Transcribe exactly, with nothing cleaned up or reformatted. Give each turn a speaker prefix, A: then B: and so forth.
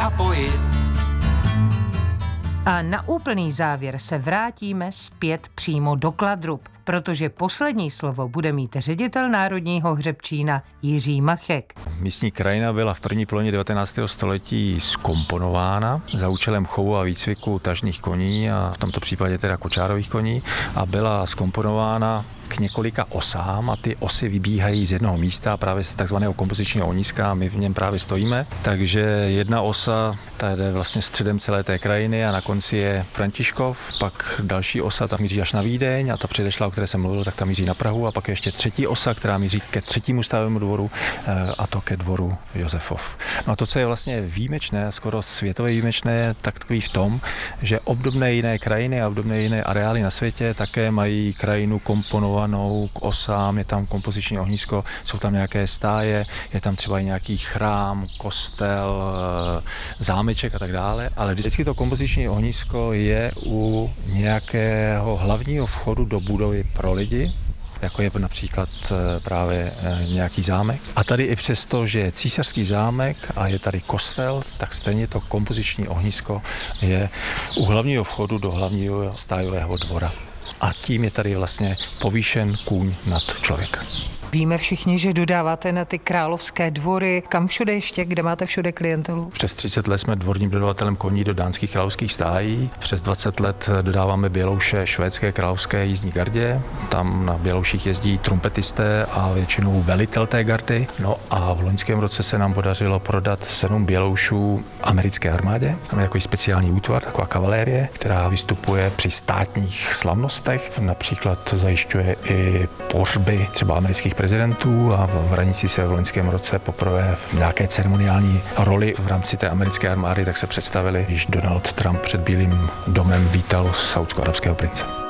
A: napojit.
B: A na úplný závěr se vrátíme zpět přímo do Kladrub, protože poslední slovo bude mít ředitel Národního hřebčína Jiří Machek.
C: Místní krajina byla v první polovině devatenáctého století zkomponována za účelem chovu a výcviku tažných koní a v tomto případě teda kočárových koní a byla zkomponována k několika osám a ty osy vybíhají z jednoho místa, právě z takzvaného kompozičního ohniska a my v něm právě stojíme. Takže jedna osa, ta jde vlastně středem celé té krajiny a na konci je Františkov, pak další osa, ta míří až na Vídeň a ta předešla, o které jsem mluvil, tak ta míří na Prahu a pak je ještě třetí osa, která míří ke třetímu stájovému dvoru a to ke dvoru Josefov. No a to, co je vlastně výjimečné, skoro světově výjimečné, tak takový v tom, že obdobné jiné krajiny a obdobné jiné areály na světě také mají krajinu komponovanou k osám, je tam kompoziční ohnisko, jsou tam nějaké stáje, je tam třeba i nějaký chrám, kostel, zámeček a tak dále, ale vždycky to kompoziční ohnisko je u nějakého hlavního vchodu do budovy pro lidi, jako je například právě nějaký zámek. A tady i přesto, že je císařský zámek a je tady kostel, tak stejně to kompoziční ohnisko je u hlavního vchodu do hlavního stájového dvora. A tím je tady vlastně povýšen kůň nad člověka.
B: Víme všichni, že dodáváte na ty královské dvory. Kam všude ještě, kde máte všude klientelu?
C: Přes třicet let jsme dvorním dodavatelem koní do dánských královských stájí. Přes dvacet let dodáváme bělouše švédské královské jízdní gardě. Tam na bělouších jezdí trumpetisté a většinou velitel té gardy. No a v loňském roce se nám podařilo prodat sedm běloušů americké armádě. Tam je takový speciální útvar, taková kavalérie, která vystupuje při státních slavnostech. Například zajišťuje i pohřby třeba amerických prezidentů a v Vranici se v loňském roce poprvé v nějaké ceremoniální roli v rámci té americké armády tak se představili, když Donald Trump před Bílým domem vítal saúdsko-arabského prince.